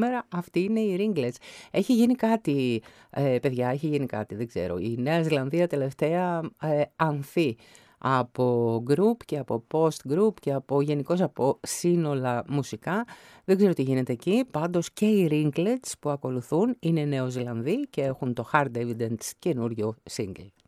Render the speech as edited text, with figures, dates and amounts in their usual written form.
σήμερα, αυτοί είναι οι Ringlets. Έχει γίνει κάτι, παιδιά, έχει γίνει κάτι, δεν ξέρω. Η Νέα Ζηλανδία τελευταία ανθεί από group και από post-group και γενικώς από σύνολα μουσικά. Δεν ξέρω τι γίνεται εκεί. Πάντως και οι Ringlets που ακολουθούν είναι Νεοζηλανδοί και έχουν το Hard Evidence καινούριο single.